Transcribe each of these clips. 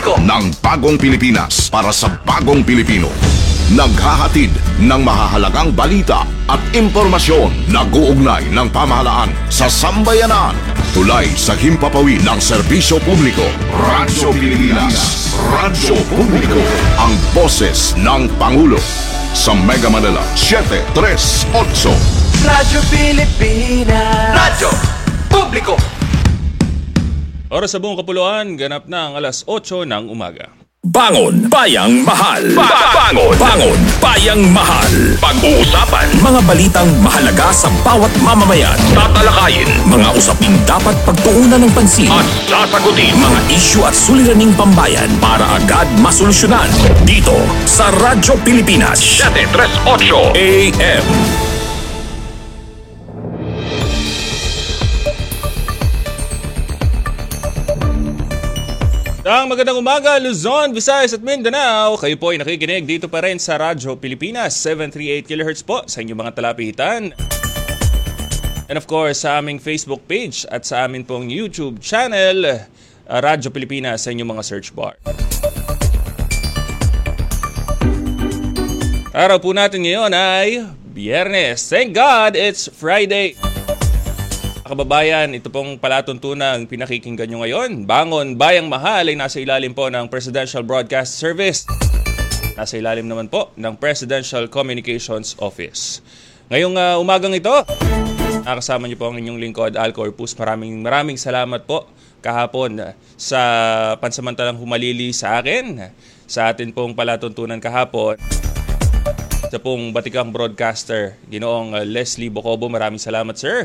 ng bagong Pilipinas para sa bagong Pilipino. Naghahatid ng mahahalagang balita at impormasyon na guugnay ng pamahalaan sa sambayanan. Tulay sa himpapawid ng serbisyo publiko. Radyo Pilipinas. Radyo Publiko. Ang boses ng Pangulo. Sa Mega Manila, 738. Radyo Pilipinas. Radyo Publiko. Oras sa buong kapuluan, ganap na ang alas 8 ng umaga. Bangon Bayang Mahal. Bangon Bayang Mahal. Pag-uusapan mga balitang mahalaga sa bawat mamamayan. Tatalakayin mga usaping dapat pagtuunan ng pansin at sasagutin mga isyu at suliraning pambayan para agad masolusyonan. Dito sa Radyo Pilipinas 738 AM. Ang magandang umaga, Luzon, Visayas at Mindanao. Kayo po ay nakikinig dito pa rin sa Radyo Pilipinas, 738 kHz po sa inyong mga talapitan. And of course, sa aming Facebook page at sa amin pong YouTube channel, Radyo Pilipinas sa inyong mga search bar. Araw po natin ngayon ay Biyernes. Thank God, it's Friday. Kababayan, ito pong palatuntunang pinakikinggan nyo ngayon. Bangon Bayang Mahal ay nasa ilalim po ng Presidential Broadcast Service. Nasa ilalim naman po ng Presidential Communications Office. Ngayong umagang ito, nakasama nyo po ang inyong lingkod, Al Corpus. Maraming salamat po kahapon sa pansamantalang humalili sa akin, sa atin pong palatuntunan kahapon. Sa pong batikang broadcaster, Ginoong Leslie Bocobo, maraming salamat, sir.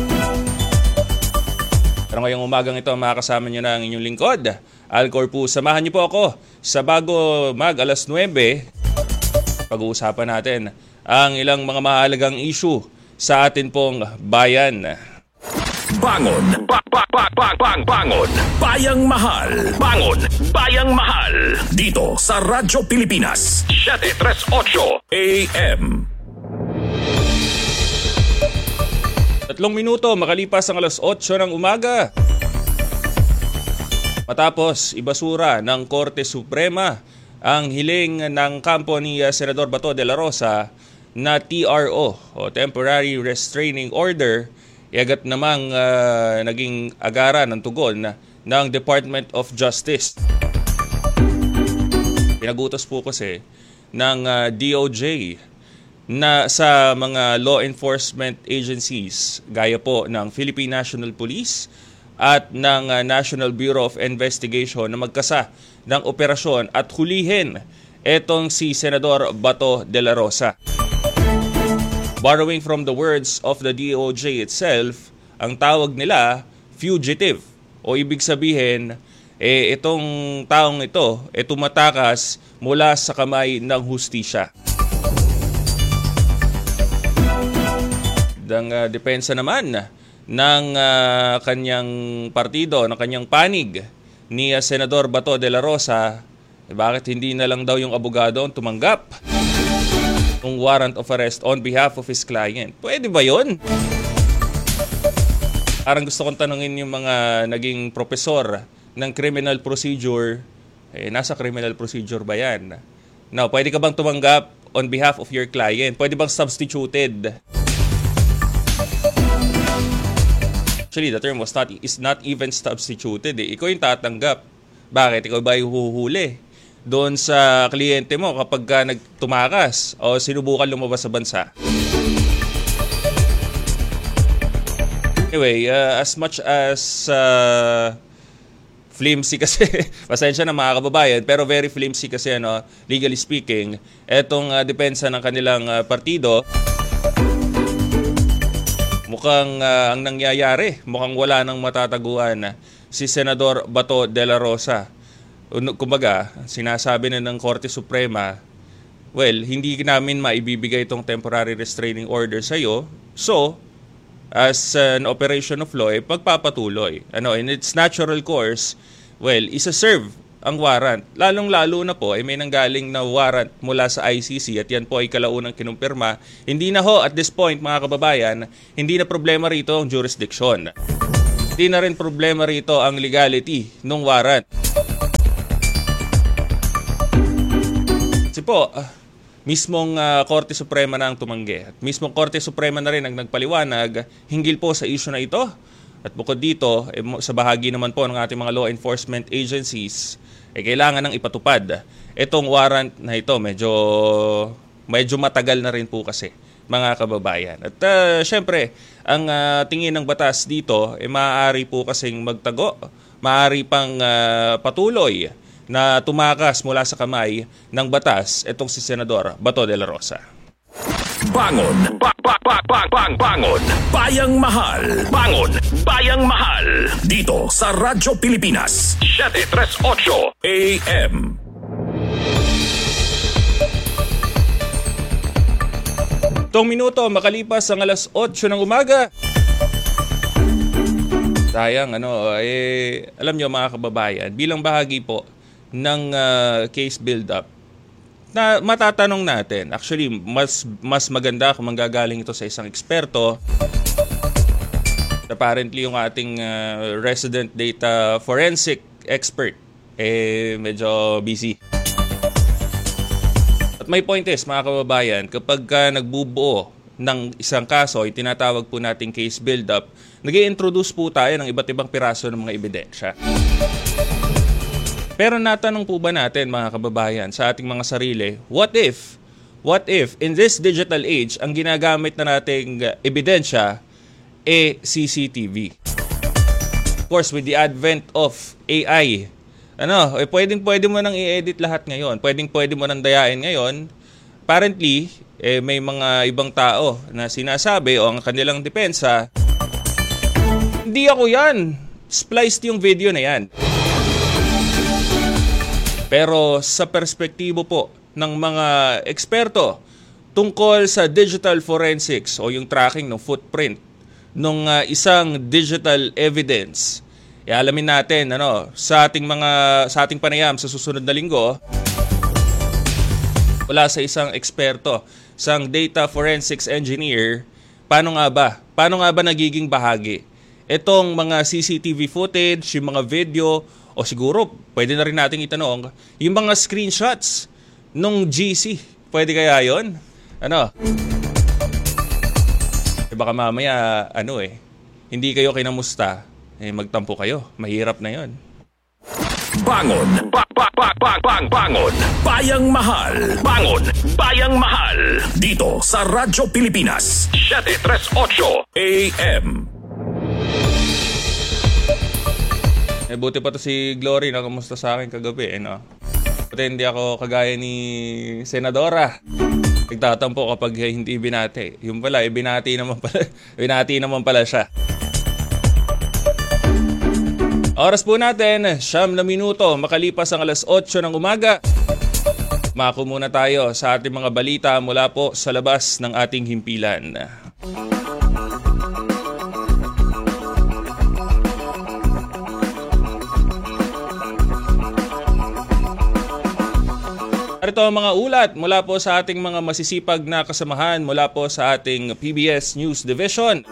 Pero ngayong umagang ito, makakasama nyo na ang inyong lingkod, Al Corpus. Samahan nyo po ako sa bago alas 9. Pag-uusapan natin ang ilang mga mahalagang issue sa atin pong bayan. Bangon Bayang Mahal. Bangon Bayang Mahal. Dito sa Radyo Pilipinas 738 AM. 3 minuto makalipas ang alas 8 ng umaga. Matapos ibasura ng Korte Suprema ang hiling ng kampo ni Senador Bato de la Rosa na TRO o Temporary Restraining Order, iagat namang naging agaran ng tugon ng Department of Justice. Pinagutos po kasi ng DOJ na sa mga law enforcement agencies gaya po ng Philippine National Police at ng National Bureau of Investigation na magkasa ng operasyon at hulihin etong si Senador Bato de la Rosa. Borrowing from the words of the DOJ itself, ang tawag nila fugitive o ibig sabihin itong taong ito tumatakas mula sa kamay ng hustisya. Ang depensa naman ng kanyang partido, ng kanyang panig ni Senador Bato de la Rosa, bakit hindi na lang daw yung abogado ang tumanggap ng warrant of arrest on behalf of his client? Pwede ba yun? Parang gusto kong tanungin yung mga naging profesor ng criminal procedure, nasa criminal procedure ba yan? Now, pwede ka bang tumanggap on behalf of your client? Pwede bang substituted? Actually, the term is not even substituted. Ikaw yung tatanggap. Bakit? Ikaw ba yung huhuli doon sa kliyente mo kapag ka nagtumakas o sinubukan lumabas sa bansa? Anyway, as much as flimsy kasi, pasensya na mga kababayan, pero very flimsy kasi legally speaking, etong depensa ng kanilang partido, mukhang ang nangyayari, mukhang wala nang matataguan si Senador Bato de la Rosa. Kumbaga, sinasabi na ng Korte Suprema, well, hindi namin maibibigay itong temporary restraining order sa iyo. So, as an operation of law, pagpapatuloy. In its natural course, well, isa-serve ang warrant. Lalong-lalo na po ay may nanggaling na warrant mula sa ICC at yan po ay kalaunang kinumpirma. Hindi na ho at this point mga kababayan, hindi na problema rito ang jurisdiction. Hindi na rin problema rito ang legality ng warrant. Kasi po, mismong Korte Suprema na ang tumanggi. At mismong Korte Suprema na rin ang nagpaliwanag hinggil po sa issue na ito. At bukod dito, sa bahagi naman po ng ating mga law enforcement agencies, kailangan nang ipatupad. Itong warrant na ito, medyo matagal na rin po kasi, mga kababayan. At syempre, ang tingin ng batas dito, maaari po kasing magtago, maaari pang patuloy na tumakas mula sa kamay ng batas itong si Senador Bato de la Rosa. Bangon! Bangon! Bayang Mahal! Bangon! Bayang Mahal! Dito sa Radyo Pilipinas 738 AM. Itong minuto makalipas ang alas 8 ng umaga. Sayang, alam nyo mga kababayan, bilang bahagi po ng case build-up, na matatanong natin, actually, mas maganda kung manggagaling ito sa isang eksperto. Apparently, yung ating resident data forensic expert, medyo busy. At my point is, mga kababayan, kapag nagbubuo ng isang kaso, yung tinatawag po nating case build-up, nag-i-introduce po tayo ng iba't ibang piraso ng mga ebidensya. Pero natanong po ba natin, mga kababayan, sa ating mga sarili, what if in this digital age, ang ginagamit na nating ebidensya CCTV? Of course, with the advent of AI, pwede mo nang i-edit lahat ngayon. Pwede mo nang dayain ngayon. Apparently, may mga ibang tao na sinasabi o ang kanilang depensa, hindi ako yan. Spliced yung video na yan. Pero sa perspektibo po ng mga eksperto tungkol sa digital forensics o yung tracking ng footprint ng isang digital evidence, alamin natin sa ating panayam sa susunod na linggo wala sa isang eksperto, isang data forensics engineer, paano nga ba nagiging bahagi itong mga CCTV footage, yung mga video, o siguro pwede na rin nating itanong yung mga screenshots nung GC. Pwede kaya yun? Baka mamaya hindi kayo kinamusta, magtampo kayo. Mahirap na yon. Bangon! Bangon! Bayang Mahal! Bangon! Bayang Mahal! Dito sa Radyo Pilipinas 738 AM. Buti pa to si Glory na kamusta sa akin kagabi, Buti hindi ako kagaya ni Senadora. Nagtatampo kapag hindi binati. Yung pala, binati naman pala siya. Oras po natin, 9 na minuto, makalipas ang alas 8 ng umaga. Mako muna tayo sa ating mga balita mula po sa labas ng ating himpilan. Ito ang mga ulat mula po sa ating mga masisipag na kasamahan mula po sa ating PBS News Division.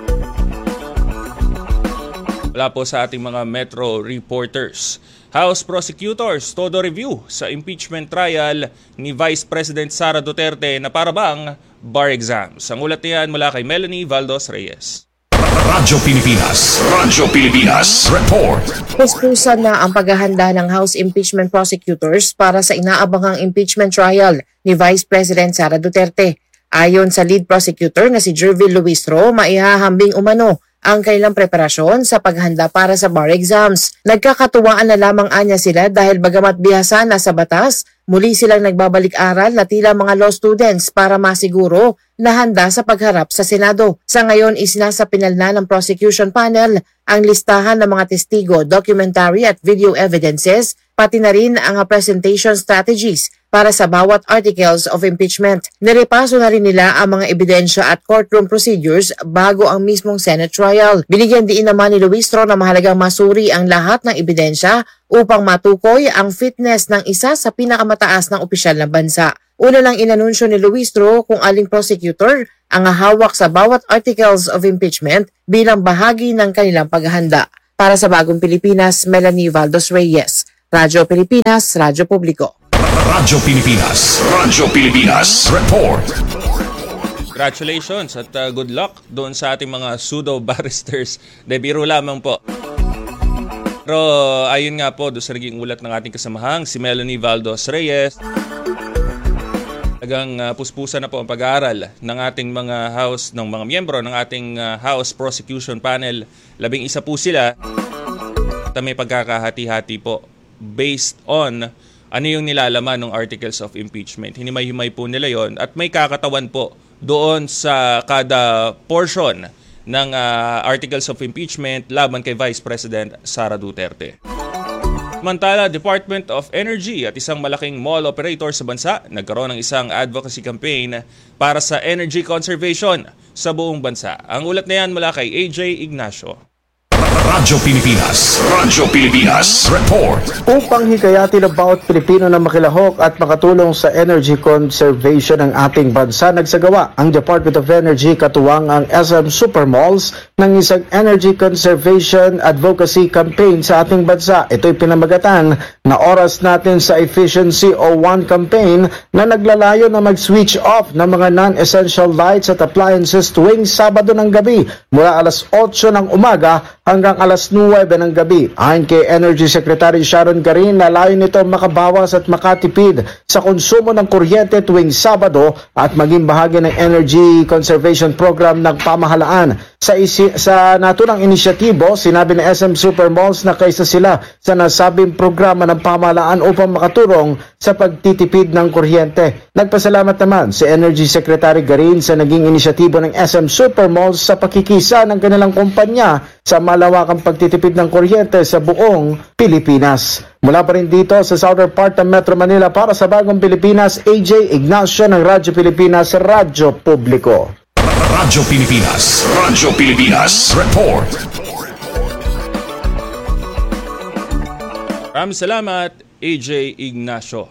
Mula po sa ating mga Metro reporters. House prosecutors todo review sa impeachment trial ni Vice President Sara Duterte na parabang bar exams. Ang ulat niyan mula kay Melanie Valdos Reyes. Radyo Pilipinas Report. Puspusan na ang paghahanda ng House Impeachment Prosecutors para sa inaabangang impeachment trial ni Vice President Sara Duterte. Ayon sa lead prosecutor na si Jervil Luistro, maihahambing umano ang kailang preparasyon sa paghanda para sa bar exams. Nagkakatuwaan na lamang anya sila dahil bagamat bihasa na sa batas, muli silang nagbabalik-aral na tila mga law students para masiguro na handa sa pagharap sa Senado. Sa ngayon, isinasapinal na ng prosecution panel ang listahan ng mga testigo, documentary at video evidences, pati na rin ang presentation strategies para sa bawat articles of impeachment. Nirepaso na rin nila ang mga ebidensya at courtroom procedures bago ang mismong Senate trial. Binigyan din naman ni Luistro na mahalagang masuri ang lahat ng ebidensya upang matukoy ang fitness ng isa sa pinakamataas ng opisyal ng bansa. Una lang inanunsyo ni Luistro kung aling prosecutor ang hawak sa bawat articles of impeachment bilang bahagi ng kanilang paghahanda. Para sa Bagong Pilipinas, Melanie Valdos Reyes, Radyo Pilipinas, Radyo Publiko. Radyo Pilipinas. Radyo Pilipinas. Report. Congratulations at good luck doon sa ating mga pseudo-barristers. De biro lamang po. Pero ayun nga po, doon sa naging ulat ng ating kasamahang, si Melanie Valdos Reyes. Talagang puspusan na po ang pag-aaral ng ating mga House, ng mga miyembro ng ating House Prosecution Panel. 11 po sila. At may pagkakahati-hati po based on ano yung nilalaman ng Articles of Impeachment. Hinimay-himay po nila yon at may kakatawan po doon sa kada portion ng Articles of Impeachment laban kay Vice President Sara Duterte. Samantala, Department of Energy at isang malaking mall operator sa bansa nagkaroon ng isang advocacy campaign para sa energy conservation sa buong bansa. Ang ulat na yan mula kay AJ Ignacio. Radyo Pilipinas. Radyo Pilipinas. Report. Upang hikayatin ang bawat Pilipino na makilahok at makatulong sa energy conservation ng ating bansa, nagsagawa ang Department of Energy katuwang ang SM Supermalls ng isang energy conservation advocacy campaign sa ating bansa. Ito'y pinamagatan na Oras Natin sa Efficiency o One campaign na naglalayo na mag-switch off ng mga non-essential lights at appliances tuwing Sabado ng gabi mula alas 8 ng umaga hanggang alas 9 ng gabi. Ayon kay Energy Secretary Sharon Garin, lalayo nito makabawas at makatipid sa konsumo ng kuryente tuwing Sabado at maging bahagi ng energy conservation program ng pamahalaan. Sa naturang inisyatibo, sinabi ng SM Supermalls na kaisa sila sa nasabing programa ng pamahalaan upang makatulong sa pagtitipid ng kuryente. Nagpasalamat naman si Energy Secretary Garin sa naging inisyatibo ng SM Supermalls sa pakikisa ng kanilang kumpanya sa malawakang pagtitipid ng kuryente sa buong Pilipinas. Mula pa rin dito sa southern part ng Metro Manila para sa Bagong Pilipinas, AJ Ignacio ng Radyo Pilipinas, Radyo Publiko. Radyo Pilipinas. Radyo Pilipinas. Report. Maraming salamat, AJ Ignacio.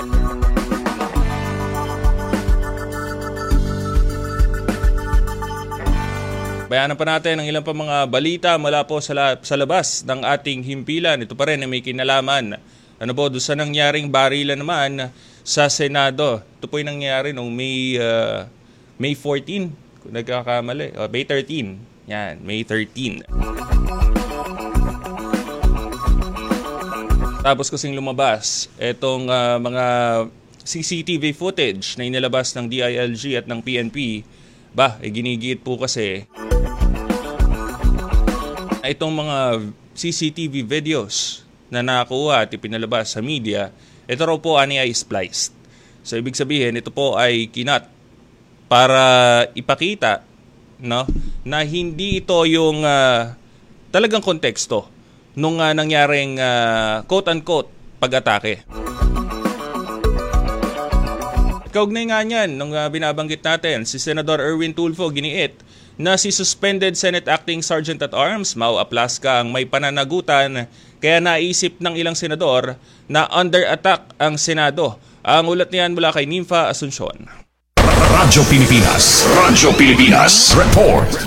Bayanan pa natin ang ilang pa mga balita mula po sa labas ng ating himpilan. Ito pa rin na may kinalaman. Ano po, doon sa nangyaring barilan naman sa Senado. Ito po yung nangyari noong May 14, kung nagkakamali. May 13. Yan, May 13. Tapos kasing lumabas, itong mga CCTV footage na inilabas ng DILG at ng PNP. Ginigit po kasi itong mga CCTV videos na nakuha at ipinalabas sa media, ito raw po ay spliced. So ibig sabihin, ito po ay kinat para ipakita, no, na hindi ito yung talagang konteksto nung nangyaring quote-unquote pag-atake. Kaugnay nga niyan, nung binabanggit natin, si Senador Erwin Tulfo giniit na si Suspended Senate Acting Sergeant at Arms Mau Aplasca ang may pananagutan, kaya naisip ng ilang senador na under attack ang Senado. Ang ulat niyan mula kay Nympha Asuncion. Radyo Pilipinas. Radyo Pilipinas. Report.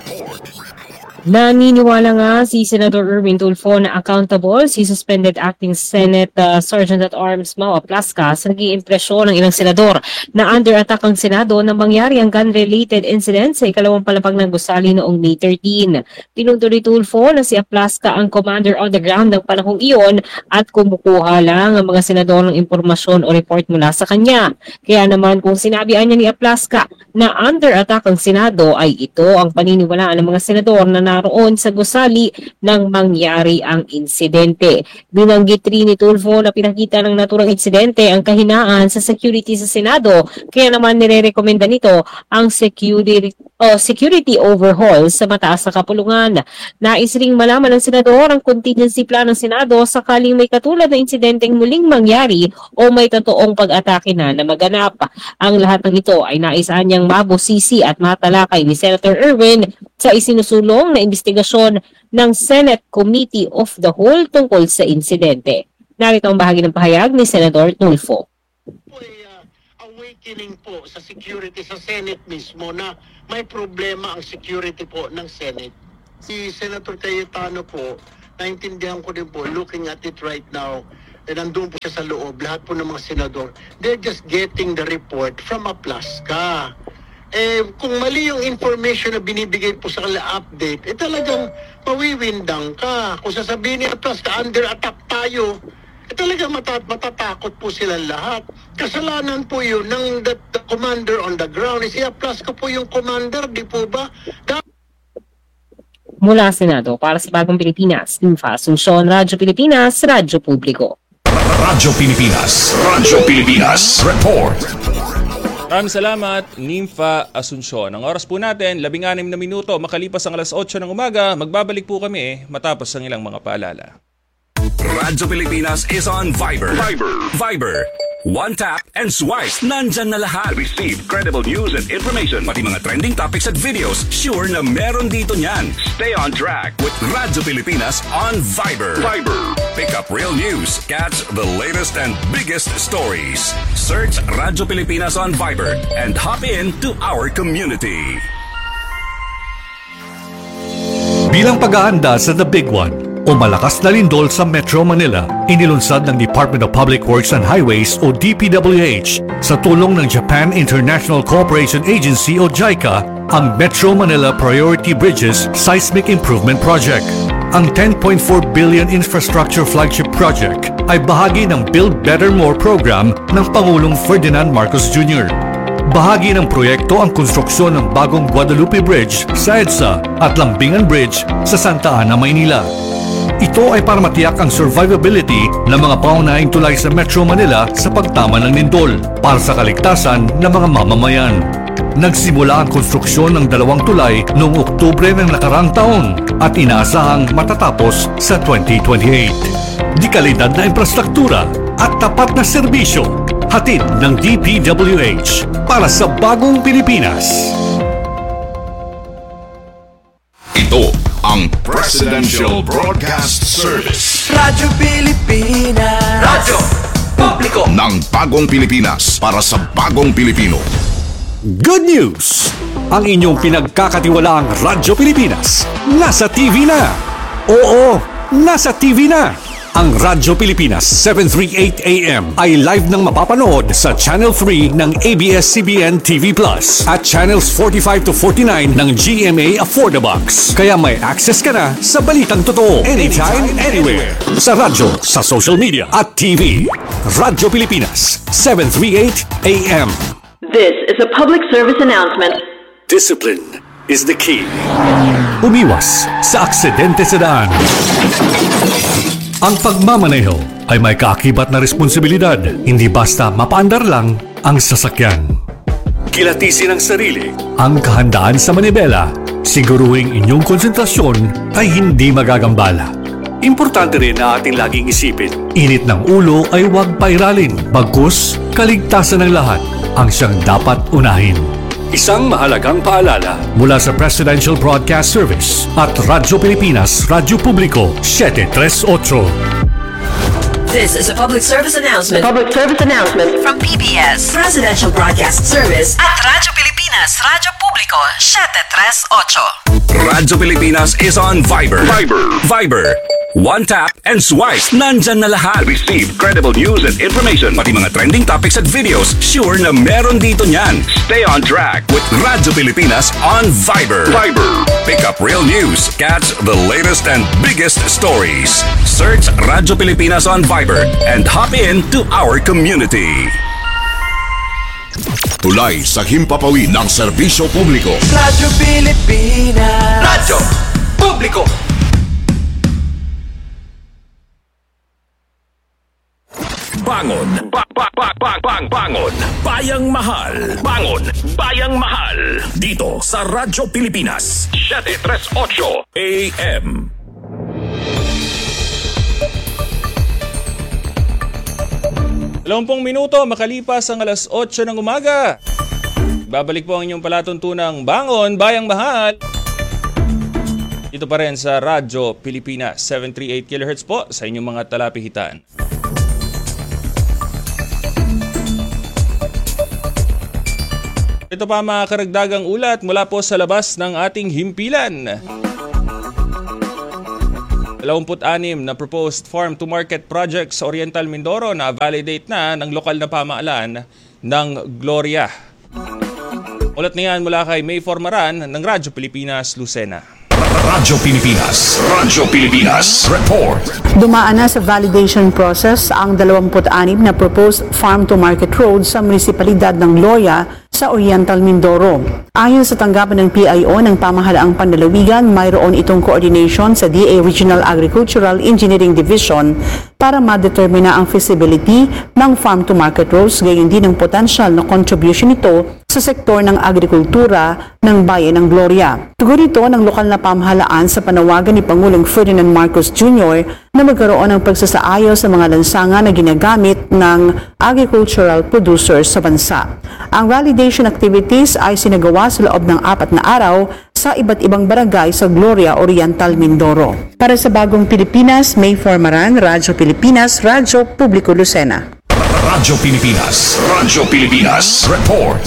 Naniniwala nga si Senator Erwin Tulfo na accountable si Suspended Acting Senate Sergeant at Arms Mau Aplasca sa naging impresyon ng ilang senador na under attack ang Senado nang mangyari ang gun-related incident sa ikalawang palapag ng gusali noong May 13. Tinutuloy Tulfo na si Aplasca ang commander on the ground ng panahong iyon at kumukuha lang ang mga senador ng impormasyon o report mula sa kanya. Kaya naman kung sinabihan niya ni Aplasca na under attack ang Senado ay ito ang paniniwalaan ng mga senador na naroon sa gusali nang mangyari ang insidente. Binanggit rin ni Tulfo na pinakita ng naturang insidente ang kahinaan sa security sa Senado, kaya naman nire-rekomenda nito ang security overhaul sa mataas na kapulungan. Nais ring malaman ng senador ang contingency plan ng Senado sakaling may katulad na insidenteng muling mangyari o may totoong pag-atake na maganap. Ang lahat ng ito ay naisahan niyang mabusisi at matalakay ni Senator Erwin sa isinusulong na investigasyon ng Senate Committee of the Whole tungkol sa insidente. Narito ang bahagi ng pahayag ni Senator Tulfo. Awakening po sa security sa Senate mismo na may problema ang security po ng Senate. Si Senator Cayetano po, naintindihan ko din po, looking at it right now, nandun po siya sa loob, lahat po ng mga senador, they're just getting the report from Aplaska. Kung mali yung information na binibigay po sa kanila update, talagang mawiwindang ka. Kung sasabihin ni Aplaska, under attack tayo, talagang matatakot po sila lahat. Kasalanan po yun ng the commander on the ground. Si Aplaska po yung commander, di po ba? Mula Senado, para sa Bagong Pilipinas, Ninfa Asuncion, Radyo Pilipinas, Radyo Publiko. Radyo Pilipinas. Radyo Pilipinas. Report. Maraming salamat, Ninfa Asuncion. Ang oras po natin, 16 na minuto, makalipas ang alas 8 ng umaga, magbabalik po kami matapos ang ilang mga paalala. Radyo Pilipinas is on Viber. Viber. One tap and swipe. Nandyan na lahat. Receive credible news and information. Pati mga trending topics at videos. Sure na meron dito niyan. Stay on track with Radyo Pilipinas on Viber. Pick up real news. Catch the latest and biggest stories. Search Radyo Pilipinas on Viber and hop in to our community. Bilang paghahanda sa The Big One o malakas na lindol sa Metro Manila, inilunsad ng Department of Public Works and Highways o DPWH sa tulong ng Japan International Cooperation Agency o JICA ang Metro Manila Priority Bridges Seismic Improvement Project. Ang 10.4 billion infrastructure flagship project ay bahagi ng Build Better More program ng Pangulong Ferdinand Marcos Jr. Bahagi ng proyekto ang konstruksyon ng bagong Guadalupe Bridge sa EDSA at Lambingan Bridge sa Santa Ana, Maynila. Ito ay para matiyak ang survivability ng mga paunahing tulay sa Metro Manila sa pagtama ng lindol para sa kaligtasan ng mga mamamayan. Nagsimula ang konstruksyon ng 2 tulay noong Oktubre ng nakarang taon at inaasahang matatapos sa 2028. Di kalidad na infrastruktura at tapat na serbisyo, hatid ng DPWH para sa bagong Pilipinas. Ito ang Presidential Broadcast Service. Radyo Pilipinas. Radyo Publiko. Ng bagong Pilipinas para sa bagong Pilipino. Good news! Ang inyong pinagkakatiwalaang Radyo Pilipinas nasa TV na. Oo, nasa TV na. Ang Radyo Pilipinas 738 AM ay live nang mapapanood sa Channel 3 ng ABS-CBN TV Plus at Channels 45 to 49 ng GMA Affordabox. Kaya may access ka na sa balitang totoo anytime, anywhere. Sa radyo, sa social media at TV. Radyo Pilipinas 738 AM. This is a public service announcement. Discipline is the key. Umiwas sa aksidente sa daan. Ang pagmamaneho ay may kaakibat na responsibilidad, hindi basta mapaandar lang ang sasakyan. Kilatisin ang sarili, ang kahandaan sa manibela, siguruhing inyong konsentrasyon ay hindi magagambala. Importante rin na ating laging isipin, init ng ulo ay huwag pairalin, bagkus kaligtasan ng lahat ang siyang dapat unahin. Isang mahalagang paalala mula sa Presidential Broadcast Service at Radyo Pilipinas, Radyo Publiko, 738. This is a public service announcement. Public service announcement From PBS, Presidential Broadcast Service at Radyo Pilipinas, Radyo Publiko, 738. Radyo Pilipinas is on Viber. Viber. One tap and swipe. Nandyan na lahat. Receive credible news and information. Pati mga trending topics at videos. Sure na meron dito niyan. Stay on track with Radyo Pilipinas on Viber. Pick up real news. Catch the latest and biggest stories. Search Radyo Pilipinas on Viber and hop in to our community. Tulay sa himpapawid ng serbisyo publiko. Radyo Pilipinas. Radyo Publiko. Bangon. Bangon. Bayang Mahal. Bangon. Bayang Mahal. Dito sa Radyo Pilipinas. 738 AM. Dalawampung minuto makalipas ang alas 8 ng umaga. Babalik po ang inyong palatuntunang Bangon, Bayang Mahal. Dito pa rin sa Radyo Pilipinas, 738 kHz po sa inyong mga talapihitan. Ito pa mga karagdagang ulat mula po sa labas ng ating himpilan. 26 na proposed farm-to-market projects sa Oriental Mindoro na validate na ng lokal na pamahalaan ng Gloria. Ulat niyan mula kay May Formaran ng Radyo Pilipinas, Lucena. Radyo Pilipinas Report. Dumaan na sa validation process ang 26 na proposed farm-to-market roads sa munisipalidad ng Gloria sa Oriental Mindoro. Ayon sa tanggapan ng PIO ng Pamahalaang Panlalawigan, mayroon itong coordination sa DA Regional Agricultural Engineering Division para ma-determina ang feasibility ng farm-to-market roads, gayon din ang potential na contribution nito sa sektor ng agrikultura ng bayan ng Gloria. Tugon ito ng lokal na pamahalaan sa panawagan ni Pangulong Ferdinand Marcos Jr. na magkaroon ng pagsasaayos sa mga lansangan na ginagamit ng agricultural producers sa bansa. Ang validation activities ay sinagawa sa loob ng 4 na araw sa iba't ibang barangay sa Gloria, Oriental Mindoro. Para sa Bagong Pilipinas, May Formaran, Radyo Pilipinas, Radyo Publiko Lucena. Radyo Pilipinas Report.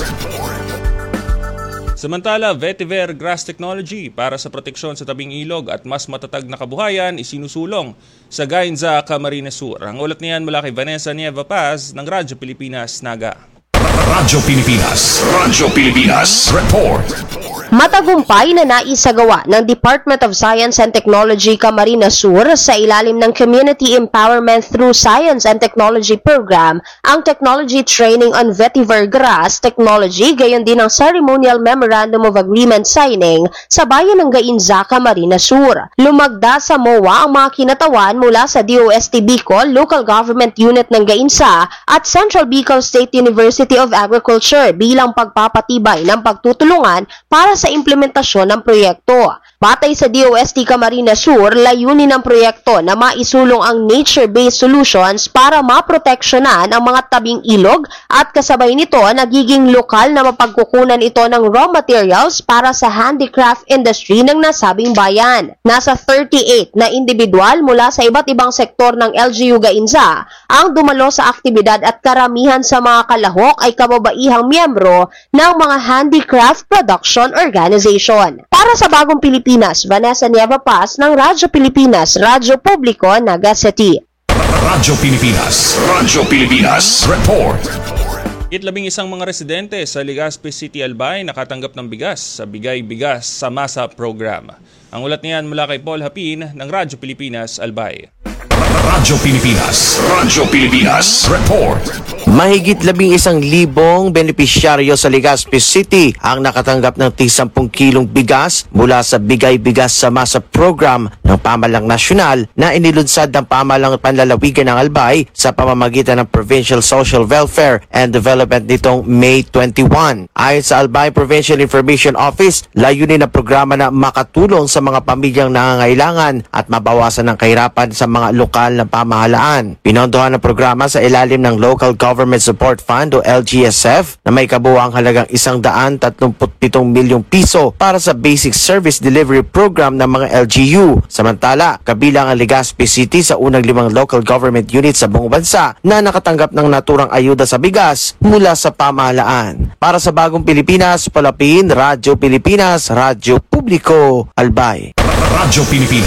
Samantala, Vetiver Grass Technology para sa proteksyon sa tabing ilog at mas matatag na kabuhayan isinusulong sa Gainza, Camarines Sur. Ang ulat niyan mula kay Vanessa Nieva Paz ng Radyo Pilipinas, Naga. Radyo Pilipinas Report. Matagumpay na naisagawa ng Department of Science and Technology Camarines Sur sa ilalim ng Community Empowerment through Science and Technology Program ang Technology Training on Vetiver Grass Technology, gayon din ang Ceremonial Memorandum of Agreement signing sa bayan ng Gainza, Camarines Sur. Lumagda sa MOA ang mga kinatawan mula sa DOST Bicol, Local Government Unit ng Gainza at Central Bicol State University of Agriculture bilang pagpapatibay ng pagtutulungan para sa implementasyon ng proyekto. Batay sa DOST Camarines Sur, layunin ng proyekto na maisulong ang nature-based solutions para maproteksyonan ang mga tabing ilog at kasabay nito nagiging lokal na mapagkukunan ito ng raw materials para sa handicraft industry ng nasabing bayan. Nasa 38 na individual mula sa iba't ibang sektor ng LGU Gainza ang dumalo sa aktibidad at karamihan sa mga kalahok ay kababaihang miyembro ng mga handicraft production organization. Para sa Bagong Pilipinas, Vanessa Nieva Paz ng Radyo Pilipinas, Radyo Publiko, Naga City. Radyo Pilipinas Report. 11 mga residente sa Legazpi City, Albay nakatanggap ng bigas sa Bigay Bigas sa Masa Program. Ang ulat niyan mula kay Paul Hapin ng Radyo Pilipinas, Albay. Radyo Pilipinas Report. Mahigit 11,000 benepisyaryo sa Legazpi City ang nakatanggap ng 10 kilong bigas mula sa Bigay Bigas sa Masa Program ng Pamahalang Nasyonal na inilunsad ng Pamahalang Panlalawigan ng Albay sa pamamagitan ng Provincial Social Welfare and Development nitong May 21. Ayon sa Albay Provincial Information Office, layunin ng programa na makatulong sa mga pamilyang nangangailangan at mabawasan ng kahirapan sa mga lokal na pamahalaan. Pinondohan ng programa sa ilalim ng Local Government Support Fund o LGSF na may kabuuang halagang 137 milyong piso para sa Basic Service Delivery Program ng mga LGU. Samantala, kabilang ang Legazpi City sa unang 5 local government units sa buong bansa na nakatanggap ng naturang ayuda sa bigas mula sa pamahalaan. Para sa Bagong Pilipinas, Palapin, Radyo Pilipinas, Radyo Publiko, Albay. Radyo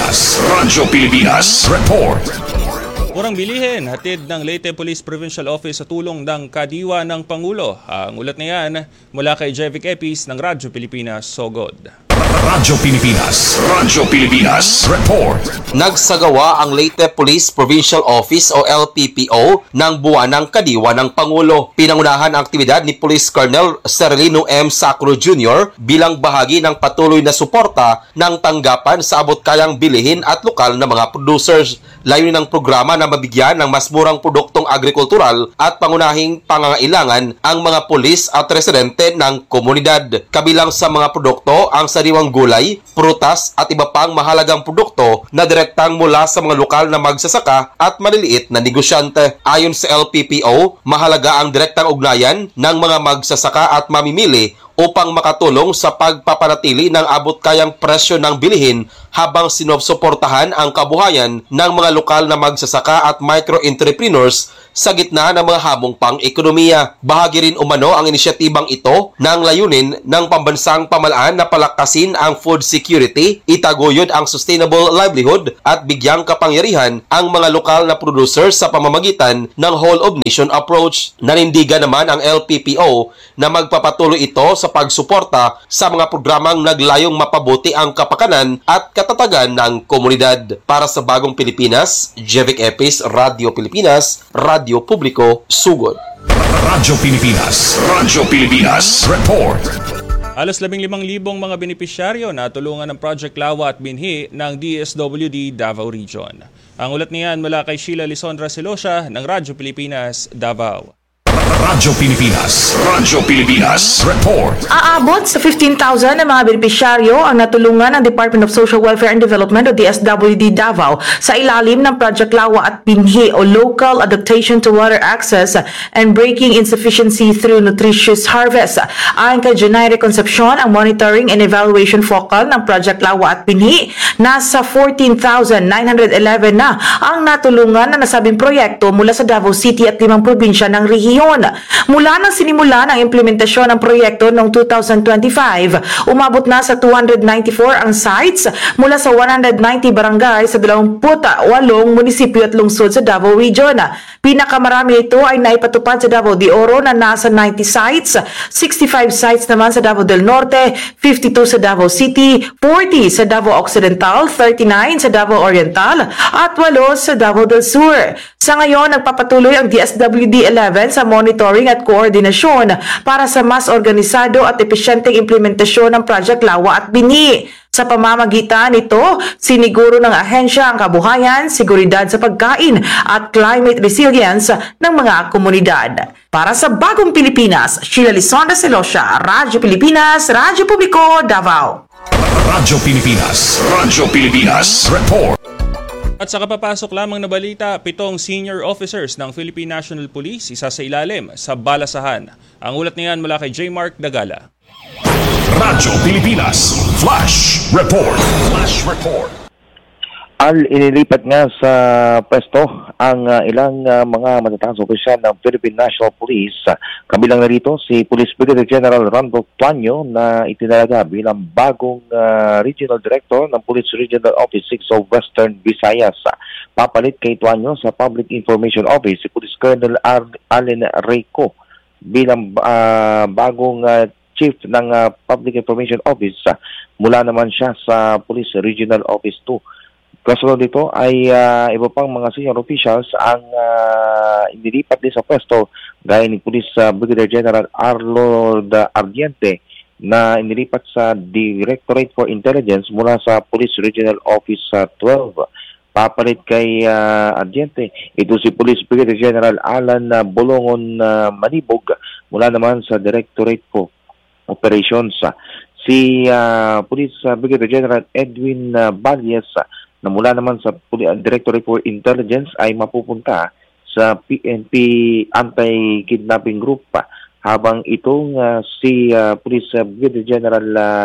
Pilipinas Report. Murang bilihin, hatid ng Leyte Police Provincial Office sa tulong ng Kadiwa ng Pangulo. Ang ulat na yan mula kay Jevic Epis ng Radyo Pilipinas, Sogod. Radyo Pilipinas Report. Nagsagawa ang Leyte Police Provincial Office o LPPO ng buwanang Kadiwa ng Pangulo. Pinangunahan ang aktibidad ni Police Colonel Serlino M. Sacro Jr. bilang bahagi ng patuloy na suporta ng tanggapan sa abot-kayang bilihin at lokal na mga producers. Layunin ng programa na mabigyan ng mas murang produktong agrikultural at pangunahing pangangailangan ang mga pulis at residente ng komunidad. Kabilang sa mga produkto ang sariwang gulay, prutas at iba pang mahalagang produkto na direktang mula sa mga lokal na magsasaka at maliliit na negosyante. Ayon sa LPPO, mahalaga ang direktang ugnayan ng mga magsasaka at mamimili upang makatulong sa pagpapanatili ng abot-kayang presyo ng bilihin habang sinusuportahan ang kabuhayan ng mga lokal na magsasaka at micro-entrepreneurs sa gitna ng mga hamong pang-ekonomiya. Bahagi rin umano ang inisyatibang ito ng layunin ng pambansang pamahalaan na palakasin ang food security, itaguyod ang sustainable livelihood at bigyang kapangyarihan ang mga lokal na producers sa pamamagitan ng whole-of-nation approach. Nanindigan naman ang LPPO na magpapatuloy ito sa pagsuporta sa mga programang naglayong mapabuti ang kapakanan at katatagan ng komunidad. Para sa Bagong Pilipinas, Jevic Epis, Radio Pilipinas, Radio Publiko, Sugod. Radyo Pilipinas. Radyo Pilipinas. Report. Halos 15,000 mga benepisyaryo na tulungan ng Project Lawa at Binhi ng DSWD Davao Region. Ang ulat niyan mula kay Sheila Lisondra Silosia ng Radyo Pilipinas, Davao. Radyo Pilipinas. Radyo Pilipinas. Report. Aabot sa 15,000 na mga benepisyaryo ang natulungan ng Department of Social Welfare and Development o DSWD Davao sa ilalim ng Project Lawa at Binhi o Local Adaptation to Water Access and Breaking Insufficiency Through Nutritious Harvest. Ayon kay Junaire Concepcion, ang monitoring and evaluation focal ng Project Lawa at Binhi, nasa 14,911 na ang natulungan na nasabing proyekto mula sa Davao City at 5 probinsya ng rehiyon. Mula nang sinimula ng implementasyon ng proyekto noong 2025, umabot na sa 294 ang sites mula sa 190 barangay sa 28 munisipyo at lungsod sa Davao Region. Pinakamarami ito ay naipatupad sa Davao de Oro na nasa 90 sites, 65 sites naman sa Davao del Norte, 52 sa Davao City, 40 sa Davao Occidental, 39 sa Davao Oriental at 8 sa Davao del Sur. Sa ngayon, nagpapatuloy ang DSWD 11 sa monitoring at koordinasyon para sa mas organisado at epesyenteng implementasyon ng Project Lawa at Binhi. Sa pamamagitan nito, siniguro ng ahensya ang kabuhayan, seguridad sa pagkain at climate resilience ng mga komunidad. Para sa Bagong Pilipinas, Sheila Lisondra Silosia, Radyo Pilipinas, Radyo Publiko, Davao. Radyo Pilipinas. Radyo Pilipinas. Report. At sa kapapasok lamang na balita, 7 senior officers ng Philippine National Police isa sa ilalim sa balasahan. Ang ulat niyan mula kay J. Mark Dagala. Radyo Pilipinas. Flash Report. Flash Report. Inilipat nga sa pwesto ang ilang mga matataas opisyal ng Philippine National Police. Kabilang na rito si Police Brigadier General Randolph Tuanyo na itinalaga bilang bagong Regional Director ng Police Regional Office 6 of Western Visayas. Papalit kay Tuanyo sa Public Information Office si Police Colonel Allen Reyco bilang bagong Chief ng Public Information Office. Mula naman siya sa Police Regional Office 2. Kasunod dito ay iba pang mga senior officials ang inilipat din sa pwesto gaya ni Police Brigadier General Arnold Ardiente na inilipat sa Directorate for Intelligence mula sa Police Regional Office 12. Papalit kay Ardiente, ito si Police Brigadier General Alan Bolongon Manibog mula naman sa Directorate for Operations. Si Police Brigadier General Edwin Balyes na mula naman sa Directorate for Intelligence ay mapupunta sa PNP Anti-Kidnapping Group habang itong si Police Brigadier General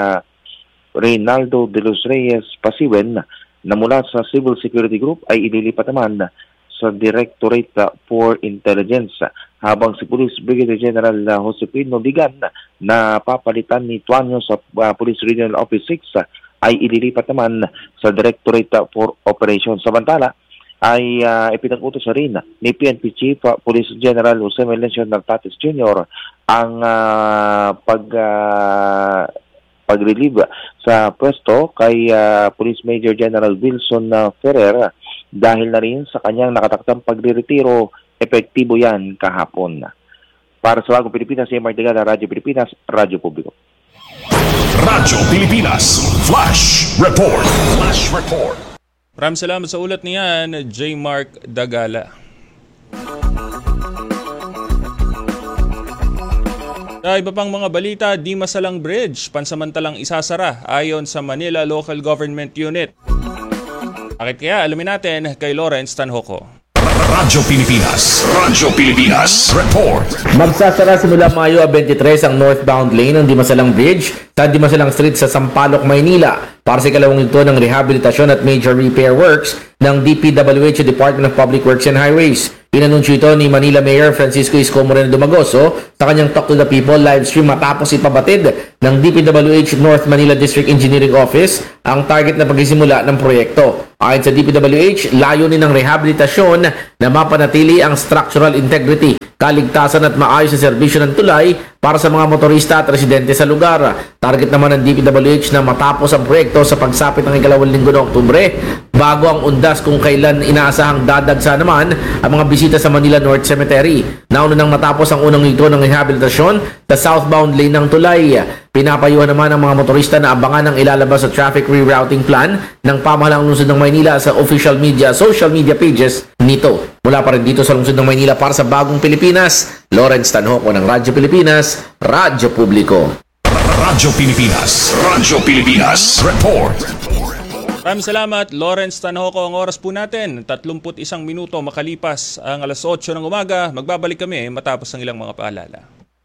Reynaldo de los Reyes Pasiwen na mula sa Civil Security Group ay ililipat naman sa Directorate for Intelligence habang si Police Brigadier General Josepino Digan na papalitan ni Tuanyo sa Police Regional Office 6 ay ililipat naman sa Directorate for Operations. Samantala, ay ipinag-utos na rin ni PNP Chief Police General Jose Melencio Nartates Jr. ang pag-relieve sa pwesto kay Police Major General Wilson Ferrer dahil na rin sa kanyang nakataktang pagre-retiro. Epektibo yan kahapon. Para sa Bagong Pilipinas, J. Mark Dagala, Radyo Pilipinas, Radyo Publiko. Radyo Pilipinas Flash Report. Flash Report. Maraming salamat sa ulat niyan, J. Mark Dagala. Sa iba pang mga balita, Di Masalang Bridge pansamantalang isasara ayon sa Manila Local Government Unit. Bakit kaya? Alamin natin kay Lawrence Tanhoco. Radyo Pilipinas. Radyo Pilipinas. Report. Magsasara simula Mayo 23 ang northbound lane ng Dimasalang Bridge sa Dimasalang Street sa Sampaloc, Maynila para sa ikalawang yugto ng rehabilitasyon at major repair works ng DPWH Department of Public Works and Highways. Inanunsyo ito ni Manila Mayor Francisco Isko Moreno Dumagoso sa kanyang Talk to the People live stream matapos ipabatid ng DPWH North Manila District Engineering Office ang target na pagsisimula ng proyekto. Ayon sa DPWH, layunin ng rehabilitasyon na mapanatili ang structural integrity, kaligtasan at maayos na serbisyo ng tulay para sa mga motorista at residente sa lugar. Target naman ng DPWH na matapos ang proyekto sa pagsapit ng ikalawang linggo ng Oktubre bago ang undas kung kailan inaasahang dadagsa naman ang mga bisita sa Manila North Cemetery. Nauna nang matapos ang unang yugto ng rehabilitasyon sa southbound lane ng tulay. Pinapayuhan naman ang mga motorista na abangan ang ilalabas sa traffic rerouting plan ng pamahalaang lungsod ng Maynila sa social media pages nito. Mula pa rin dito sa lungsod ng Maynila para sa Bagong Pilipinas, Lawrence Tanhoco ng Radyo Pilipinas, Radyo Publiko. Radyo Pilipinas. Radyo Pilipinas. Report. Maraming salamat, Lawrence Tanhoco. Ang oras po natin, 31 minuto makalipas ang alas 8 ng umaga. Magbabalik kami matapos ang ilang mga paalala.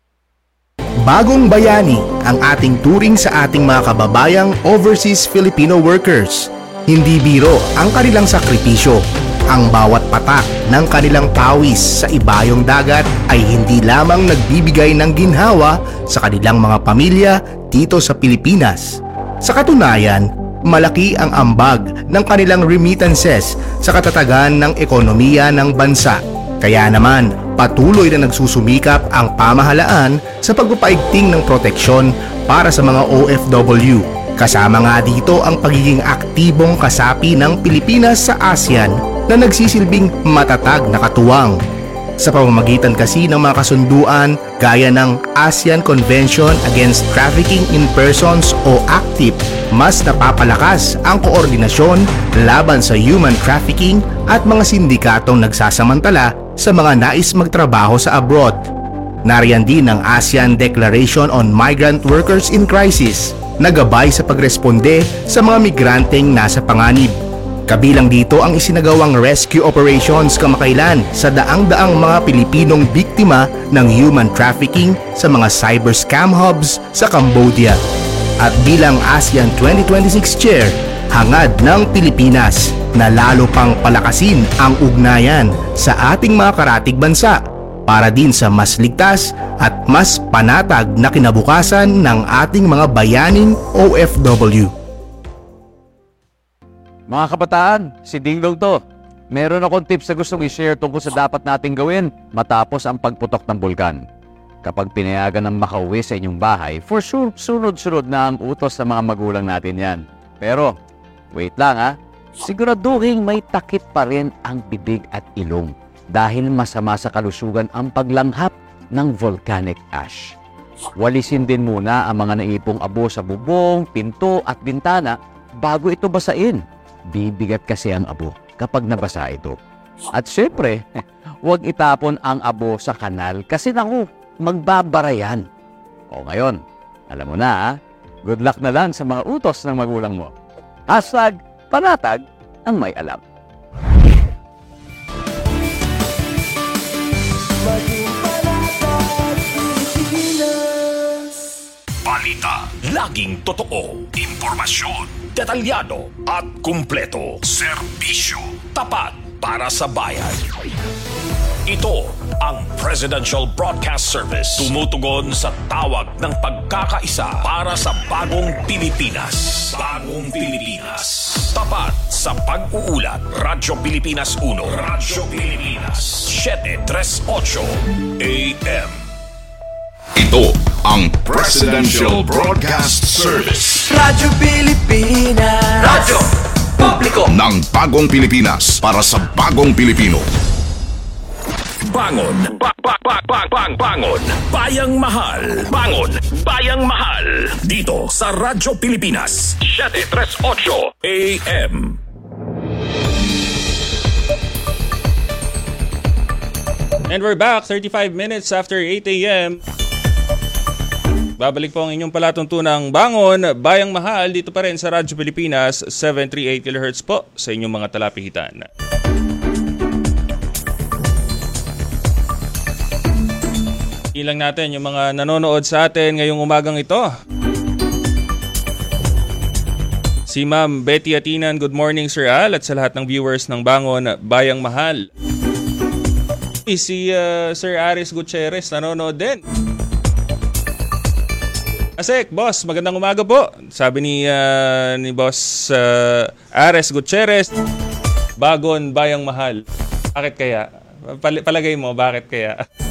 Bagong bayani ang ating turing sa ating mga kababayang overseas Filipino workers. Hindi biro ang kanilang sakripisyo. Ang bawat patak ng kanilang pawis sa ibayong dagat ay hindi lamang nagbibigay ng ginhawa sa kanilang mga pamilya dito sa Pilipinas. Sa katunayan, malaki ang ambag ng kanilang remittances sa katatagan ng ekonomiya ng bansa. Kaya naman, patuloy na nagsusumikap ang pamahalaan sa pagpapaigting ng proteksyon para sa mga OFW. Kasama nga dito ang pagiging aktibong kasapi ng Pilipinas sa ASEAN na nagsisilbing matatag na katuwang. Sa pamamagitan kasi ng mga kasunduan gaya ng ASEAN Convention Against Trafficking in Persons o ACTIP, mas napapalakas ang koordinasyon laban sa human trafficking at mga sindikatong nagsasamantala sa mga nais magtrabaho sa abroad. Nariyan din ang ASEAN Declaration on Migrant Workers in Crisis na gabay sa pagresponde sa mga migranteng nasa panganib. Kabilang dito ang isinagawang rescue operations kamakailan sa daang-daang mga Pilipinong biktima ng human trafficking sa mga cyber scam hubs sa Cambodia. At bilang ASEAN 2026 Chair, hangad ng Pilipinas na lalo pang palakasin ang ugnayan sa ating mga karatig bansa para din sa mas ligtas at mas panatag na kinabukasan ng ating mga bayaning OFW. Mga kabataan, si Dinglong to. Meron akong tips na gustong i-share tungkol sa dapat nating gawin matapos ang pagputok ng bulkan. Kapag pinayagan ng makauwi sa inyong bahay, for sure, sunod-sunod na ang utos ng mga magulang natin yan. Pero, wait lang ha, siguraduhin may takip pa rin ang bibig at ilong dahil masama sa kalusugan ang paglanghap ng volcanic ash. Walisin din muna ang mga naipong abo sa bubong, pinto at bintana bago ito basain. Bibigat kasi ang abo kapag nabasa ito. At syempre, huwag itapon ang abo sa kanal kasi naku, magbabara yan. O ngayon, alam mo na ha, good luck na lang sa mga utos ng magulang mo. #panatag ang may alam. Balita, laging totoo, impormasyon, detalyado at kumpleto. Serbisyo, tapat para sa bayan. Ito ang Presidential Broadcast Service. Tumutugon sa tawag ng pagkakaisa para sa bagong Pilipinas. Bagong Pilipinas. Tapat sa pag-uulat. Radyo Pilipinas 1. Radyo Pilipinas 738 AM. Ito ang Presidential Broadcast Service. Radyo Pilipinas. Radyo Publiko ng Bagong Pilipinas para sa Bagong Pilipino. Bangon. Bangon. Bayang Mahal. Bangon. Bayang Mahal. Dito sa Radyo Pilipinas 738 AM. And we're back 35 minutes after 8 a.m. Babalik po ang inyong palatuntunang Bangon, Bayang Mahal dito pa rin sa Radyo Pilipinas 738 kHz po sa inyong mga talapihitan. Ilang natin yung mga nanonood sa atin ngayong umagang ito. Si Ma'am Betty Atinan, good morning Sir Al, at sa lahat ng viewers ng Bangon Bayang Mahal. Si Sir Aris Gutierrez nanonood din. Asek, boss, magandang umaga po. Sabi ni Boss Aris Gutierrez, Bangon Bayang Mahal. Bakit kaya? Palagay mo, bakit kaya?